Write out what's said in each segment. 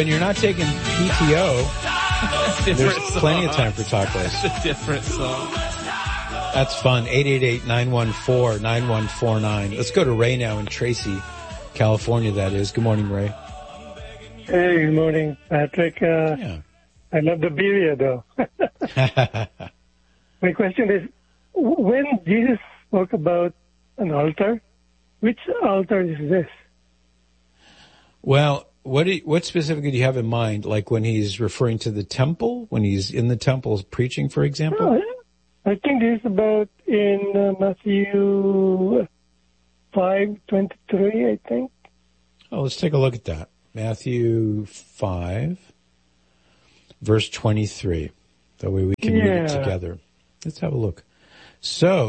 when you're not taking PTO, there's plenty of time for tacos. It's a different song. That's fun. 888-914-9149. Let's go to Ray now in Tracy, California, that is. Good morning, Ray. Hey, good morning, Patrick. Yeah. I love the birria, though. My question is, when Jesus spoke about an altar, which altar is this? Well, what specifically do you have in mind? Like when he's referring to the temple, when he's in the temple preaching, for example? Oh, I think this is about in Matthew 5:23, I think. Oh, let's take a look at that. Matthew 5, verse 23. That way we can read it together. Let's have a look. So.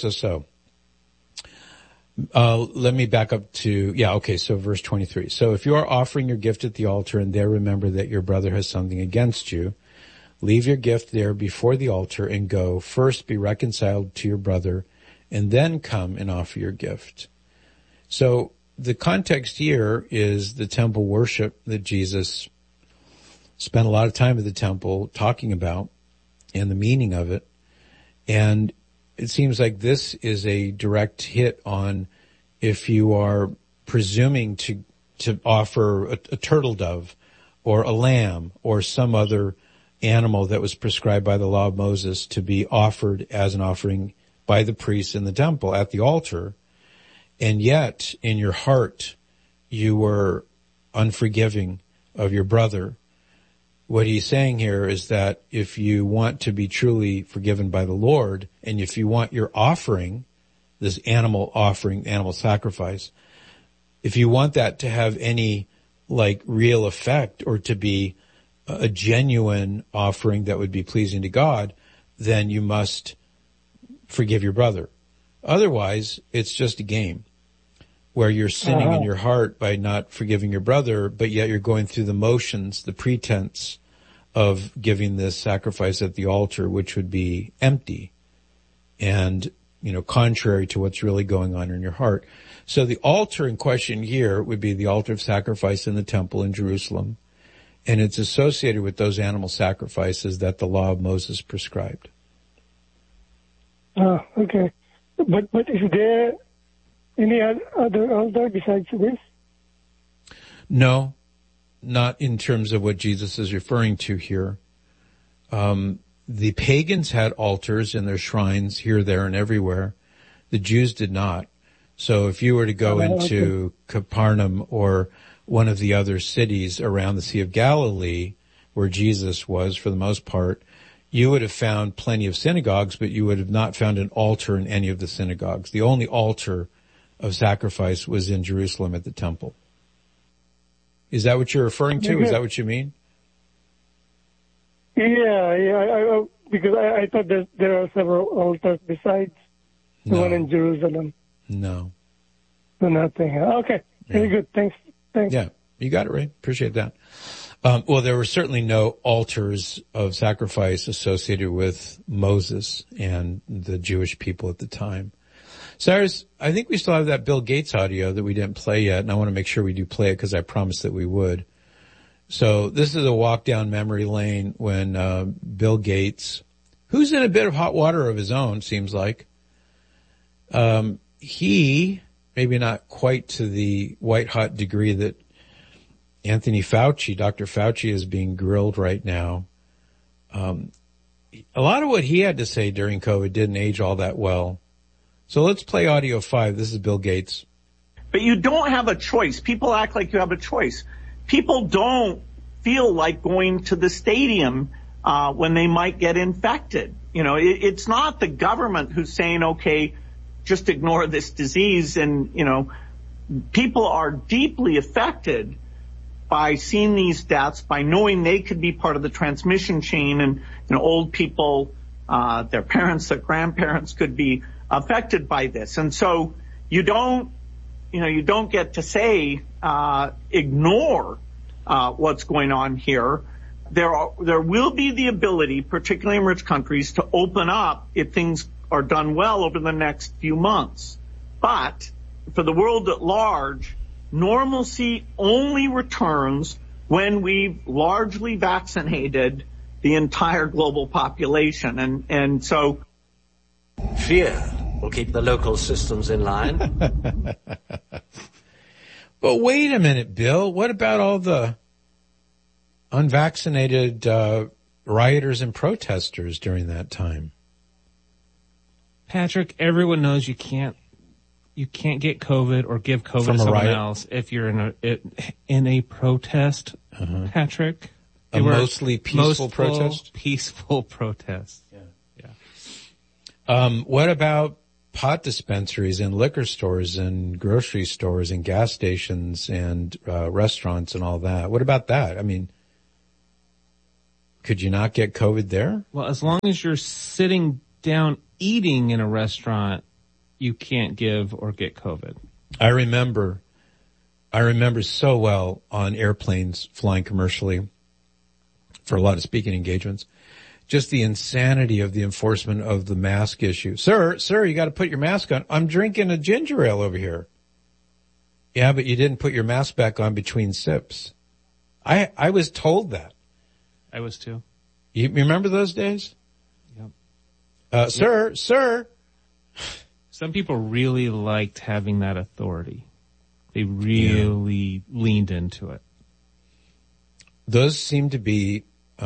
Let me back up to, so verse 23. So if you are offering your gift at the altar and there remember that your brother has something against you, leave your gift there before the altar and go. First be reconciled to your brother and then come and offer your gift. So the context here is the temple worship that Jesus spent a lot of time at the temple talking about and the meaning of it. And it seems like this is a direct hit on if you are presuming to offer a turtle dove or a lamb or some other animal that was prescribed by the law of Moses to be offered as an offering by the priests in the temple at the altar, and yet in your heart you were unforgiving of your brother. What he's saying here is that if you want to be truly forgiven by the Lord, and if you want your offering, this animal offering, animal sacrifice, if you want that to have any real effect or to be a genuine offering that would be pleasing to God, then you must forgive your brother. Otherwise, it's just a game where you're sinning in your heart by not forgiving your brother, but yet you're going through the motions, the pretense of giving this sacrifice at the altar, which would be empty and, contrary to what's really going on in your heart. So the altar in question here would be the altar of sacrifice in the temple in Jerusalem, and it's associated with those animal sacrifices that the law of Moses prescribed. Oh, okay. But is there any other altar besides this? No, not in terms of what Jesus is referring to here. The pagans had altars in their shrines here, there, and everywhere. The Jews did not. So if you were to go into Capernaum or one of the other cities around the Sea of Galilee, where Jesus was for the most part, you would have found plenty of synagogues, but you would have not found an altar in any of the synagogues. The only altar of sacrifice was in Jerusalem at the temple. Is that what you're referring to? Is that what you mean? Yeah, because I thought that there are several altars besides the one in Jerusalem. No. So nothing. Okay, very good. Thanks. Yeah, you got it, Ray. Appreciate that. Well, there were certainly no altars of sacrifice associated with Moses and the Jewish people at the time. Cyrus, I think we still have that Bill Gates audio that we didn't play yet, and I want to make sure we do play it because I promised that we would. So this is a walk down memory lane when Bill Gates, who's in a bit of hot water of his own, seems like, he, maybe not quite to the white-hot degree that Anthony Fauci, Dr. Fauci, is being grilled right now. A lot of what he had to say during COVID didn't age all that well. So let's play audio 5. This is Bill Gates. But you don't have a choice. People act like you have a choice. People don't feel like going to the stadium when they might get infected. It's not the government who's saying, okay, just ignore this disease. And, people are deeply affected by seeing these deaths, by knowing they could be part of the transmission chain. And, old people, their parents, their grandparents could be affected by this. And so you don't get to say, ignore what's going on here. There will be the ability, particularly in rich countries, to open up if things are done well over the next few months. But for the world at large, normalcy only returns when we've largely vaccinated the entire global population. And so fear will keep the local systems in line. But wait a minute, Bill. What about all the unvaccinated rioters and protesters during that time? Patrick, everyone knows you can't get COVID or give COVID to someone else if you're in a protest, Patrick. A mostly peaceful protest? Peaceful protest. Yeah. What about pot dispensaries and liquor stores and grocery stores and gas stations and restaurants and all that? What about that? I mean, could you not get COVID there? Well, as long as you're sitting down eating in a restaurant, you can't give or get COVID. I remember so well on airplanes flying commercially for a lot of speaking engagements, just the insanity of the enforcement of the mask issue. Sir, you got to put your mask on. I'm drinking a ginger ale over here. Yeah, but you didn't put your mask back on between sips. I was told that. I was too. You remember those days? Yep. Sir. Some people really liked having that authority. They really leaned into it. Those seem to be,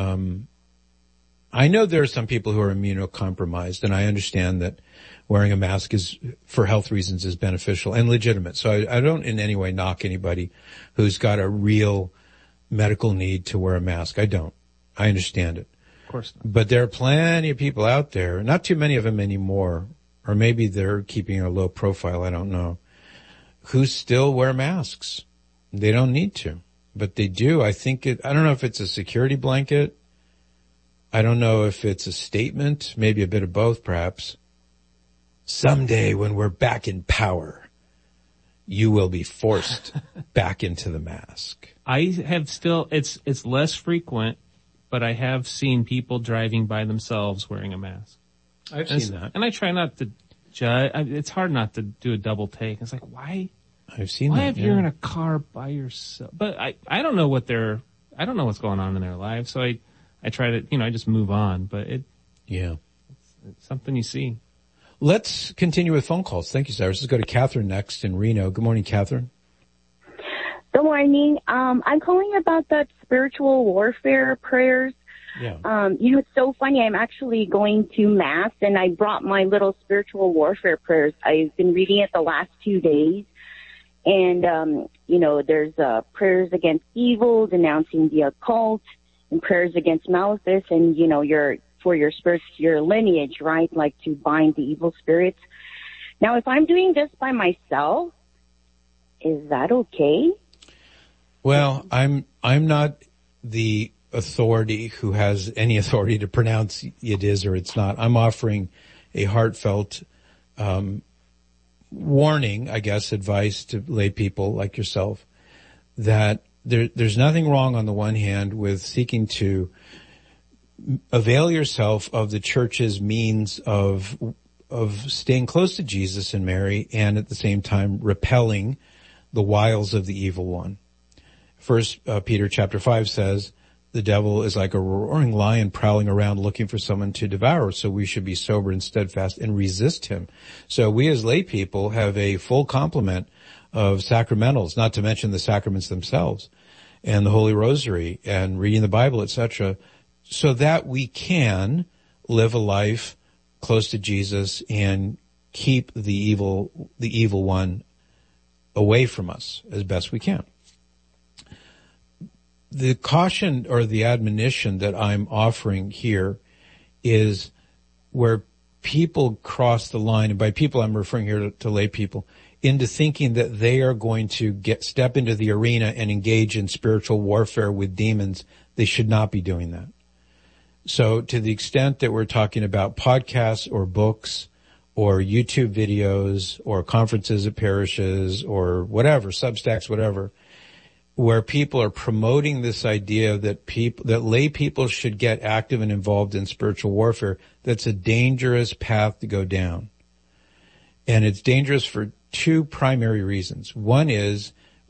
I know there are some people who are immunocompromised, and I understand that wearing a mask is, for health reasons, is beneficial and legitimate. So I don't in any way knock anybody who's got a real medical need to wear a mask. I don't. I understand it. Of course not. But there are plenty of people out there, not too many of them anymore, or maybe they're keeping a low profile, I don't know, who still wear masks. They don't need to, but they do. I don't know if it's a security blanket. I don't know if it's a statement, maybe a bit of both perhaps. Someday when we're back in power, you will be forced back into the mask. I have still, it's less frequent, but I have seen people driving by themselves wearing a mask. I've seen that. And I try not to judge. It's hard not to do a double take. It's like, why? I've seen that. Why if you're in a car by yourself? But I don't know I don't know what's going on in their lives. So I try to, I just move on, but it's something you see. Let's continue with phone calls. Thank you, Cyrus. Let's go to Catherine next in Reno. Good morning, Catherine. Good morning. I'm calling about that spiritual warfare prayers. Yeah. It's so funny. I'm actually going to Mass, and I brought my little spiritual warfare prayers. I've been reading it the last 2 days. And, there's prayers against evil, denouncing the occult, and prayers against malefice, and, for your spirits, your lineage, right? Like to bind the evil spirits. Now, if I'm doing this by myself, is that okay? Well, I'm not the authority who has any authority to pronounce it is or it's not. I'm offering a heartfelt warning, I guess, advice to lay people like yourself, that there's nothing wrong on the one hand with seeking to avail yourself of the church's means of staying close to Jesus and Mary, and at the same time repelling the wiles of the evil one. First Peter chapter 5 says, the devil is like a roaring lion prowling around looking for someone to devour, so we should be sober and steadfast and resist him. So we as lay people have a full complement of sacramentals, not to mention the sacraments themselves, and the Holy Rosary, and reading the Bible, etc., so that we can live a life close to Jesus and keep the evil one away from us as best we can. The caution or the admonition that I'm offering here is where people cross the line, and by people I'm referring here to lay people, into thinking that they are going to step into the arena and engage in spiritual warfare with demons. They should not be doing that. So to the extent that we're talking about podcasts or books or YouTube videos or conferences at parishes or whatever, Substacks, whatever, where people are promoting this idea that lay people should get active and involved in spiritual warfare, that's a dangerous path to go down. And it's dangerous for two primary reasons. One is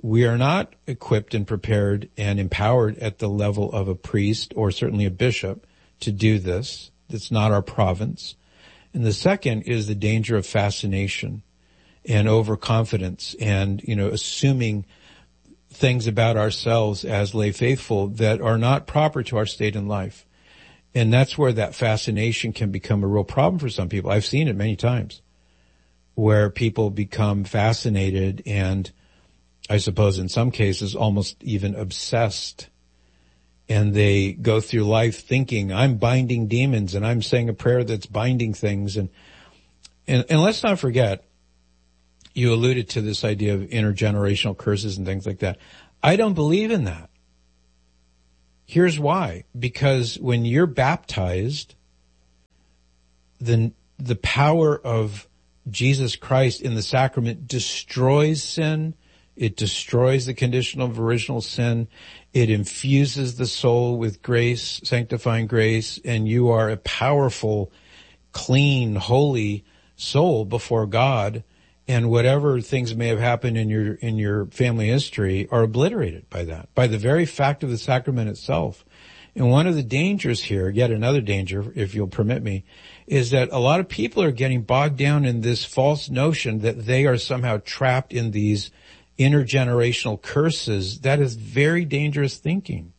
we are not equipped and prepared and empowered at the level of a priest or certainly a bishop to do this. It's not our province. And the second is the danger of fascination and overconfidence and, assuming things about ourselves as lay faithful that are not proper to our state in life. And that's where that fascination can become a real problem for some people. I've seen it many times where people become fascinated and I suppose in some cases almost even obsessed. And they go through life thinking, I'm binding demons and I'm saying a prayer that's binding things. And let's not forget, you alluded to this idea of intergenerational curses and things like that. I don't believe in that. Here's why. Because when you're baptized, the power of Jesus Christ in the sacrament destroys sin. It destroys the condition of original sin. It infuses the soul with grace, sanctifying grace, and you are a powerful, clean, holy soul before God. And whatever things may have happened in your family history are obliterated by that, by the very fact of the sacrament itself. And one of the dangers here, yet another danger, if you'll permit me, is that a lot of people are getting bogged down in this false notion that they are somehow trapped in these intergenerational curses. That is very dangerous thinking.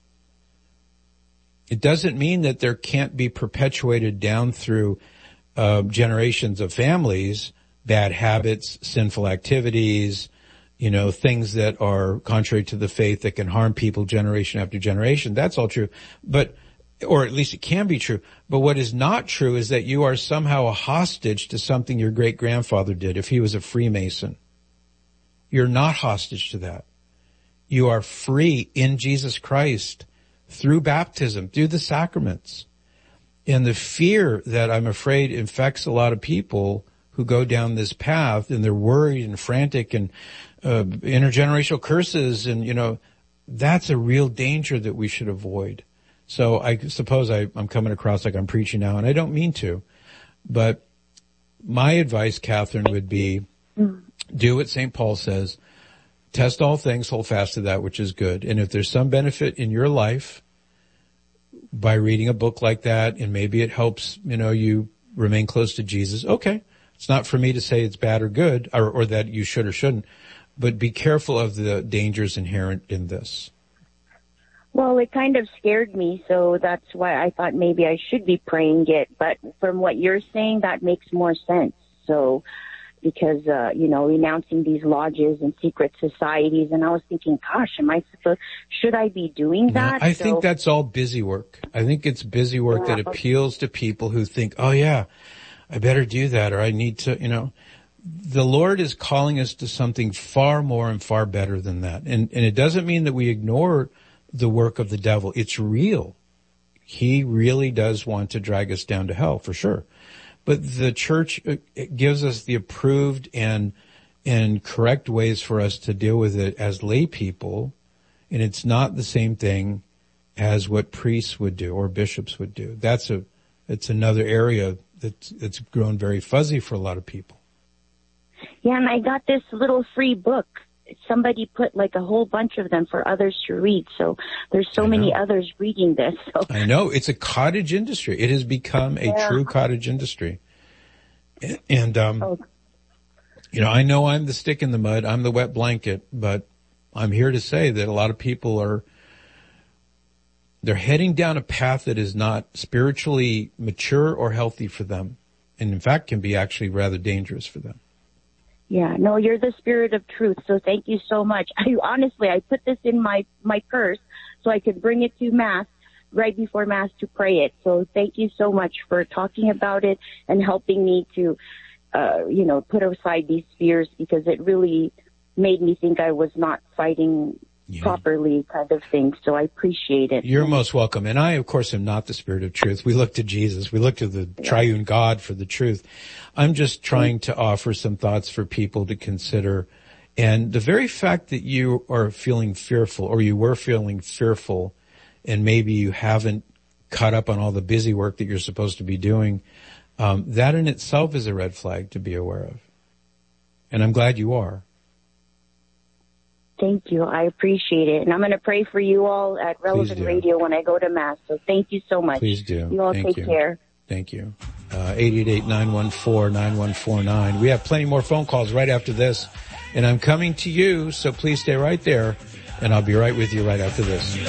It doesn't mean that there can't be perpetuated down through generations of families, bad habits, sinful activities, things that are contrary to the faith that can harm people generation after generation. That's all true. Or at least it can be true. But what is not true is that you are somehow a hostage to something your great-grandfather did if he was a Freemason. You're not hostage to that. You are free in Jesus Christ through baptism, through the sacraments. And the fear that I'm afraid infects a lot of people who go down this path and they're worried and frantic and intergenerational curses and, that's a real danger that we should avoid. So I suppose I'm coming across like I'm preaching now, and I don't mean to. But my advice, Catherine, would be do what St. Paul says. Test all things, hold fast to that which is good. And if there's some benefit in your life by reading a book like that, and maybe it helps, you remain close to Jesus, okay. It's not for me to say it's bad or good, or that you should or shouldn't, but be careful of the dangers inherent in this. Well, it kind of scared me, so that's why I thought maybe I should be praying it. But from what you're saying, that makes more sense. So, because, renouncing these lodges and secret societies, and I was thinking, gosh, should I be doing that? I think that's all busy work. I think it's busy work that appeals to people who think, oh yeah, I better do that, or I need to, the Lord is calling us to something far more and far better than that. And it doesn't mean that we ignore the work of the devil. It's real. He really does want to drag us down to hell, for sure. But the church gives us the approved and correct ways for us to deal with it as lay people. And it's not the same thing as what priests would do or bishops would do. It's another area that's grown very fuzzy for a lot of people. Yeah, and I got this little free book. Somebody put like a whole bunch of them for others to read. So there's so many others reading this. So. I know. It's a cottage industry. It has become a true cottage industry. And, I know I'm the stick in the mud. I'm the wet blanket, but I'm here to say that a lot of people they're heading down a path that is not spiritually mature or healthy for them. And in fact, can be actually rather dangerous for them. Yeah, no, you're the spirit of truth, so thank you so much. I put this in my purse so I could bring it to Mass right before Mass to pray it. So thank you so much for talking about it and helping me to, put aside these fears, because it really made me think I was not fighting properly, kind of thing. So I appreciate it. You're most welcome. And I, of course, am not the spirit of truth. We look to Jesus. We look to the triune God for the truth. I'm just trying to offer some thoughts for people to consider. And the very fact that you are feeling fearful, or you were feeling fearful, and maybe you haven't caught up on all the busy work that you're supposed to be doing, that in itself is a red flag to be aware of. And I'm glad you are. Thank you. I appreciate it. And I'm going to pray for you all at Relevant Radio when I go to Mass. So thank you so much. Please do. You all take care. Thank you. 888-914-9149. We have plenty more phone calls right after this. And I'm coming to you, so please stay right there. And I'll be right with you right after this.